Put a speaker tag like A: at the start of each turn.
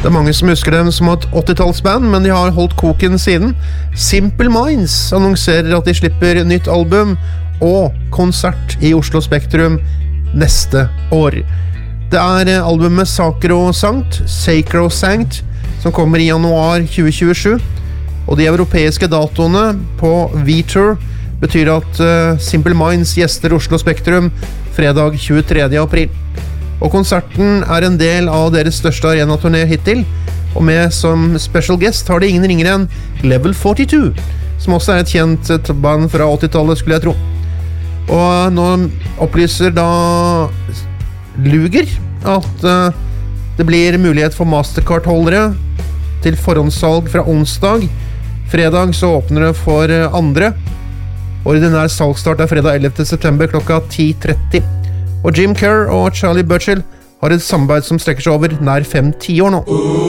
A: Det mange som husker dem som et 80-tallsband, men de har holdt koken siden. Simple Minds annonserer at de slipper nytt album og konsert i Oslo Spektrum neste år. Det albumet Sacrosanct, som kommer i januar 2027, og de europeiske datoene på V-Tour betyr at Simple Minds gjester Oslo Spektrum fredag 23. april. Og konserten en del av deres største arena-turné hittil, og med som special guest har de ingen ringere enn Level 42, som også et kjent band fra 80-tallet, skulle jeg tro. Og nå opplyser da Luger at det blir mulighet for Mastercard-holdere til forhåndssalg fra onsdag. Fredag så åpner det for andre. Ordinær salgstart fredag 11. september klokka 10:30. Og Jim Kerr og Charlie Burchill har et samarbeid som strekker seg over nær 5-10 år nå.